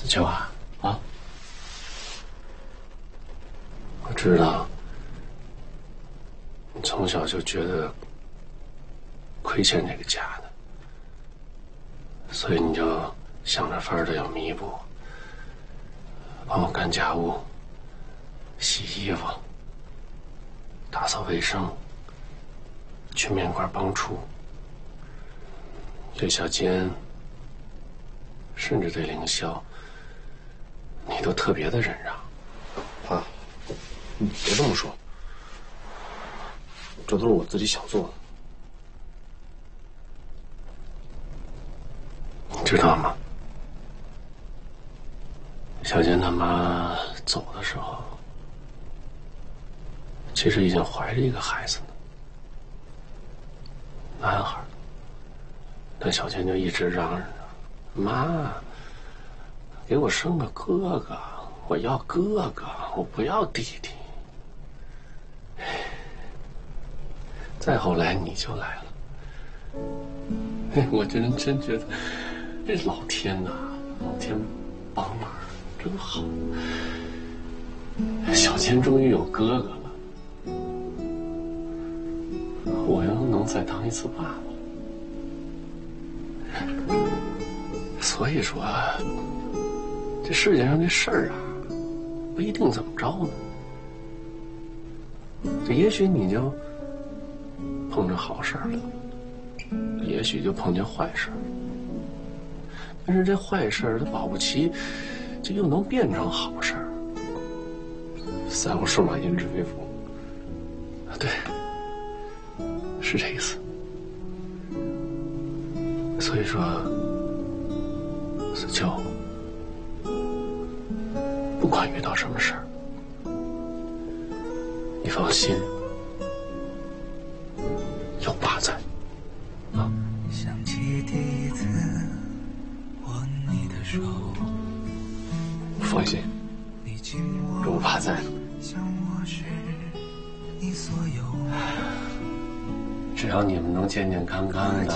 秋啊，我知道你从小就觉得亏欠这个家的，所以你就想着法儿的要弥补，帮我干家务、洗衣服、打扫卫生、去面馆帮厨，对小坚，甚至对凌霄，你都特别的忍让。 爸，你别这么说，这都是我自己想做的。 你知道吗？小坚他妈走的时候，其实已经怀着一个孩子呢，男孩。但小坚就一直嚷嚷着：“妈，给我生个哥哥，我要哥哥，我不要弟弟。”再后来你就来了，我真觉得这老天呐，老天帮忙真好。小坚终于有哥哥了，我又能再当一次爸爸。所以说，这世界上这事儿啊，不一定怎么着呢。这也许你就碰着好事儿了，也许就碰见坏事儿。但是这坏事儿它保不齐，就又能变成好事儿。塞翁失马焉知非福。对，是这意思。所以说，子秋，不管遇到什么事儿，你放心，有爸在。啊。想起第一次握你的手，放心，有我爸在。只要你们能健健康康的，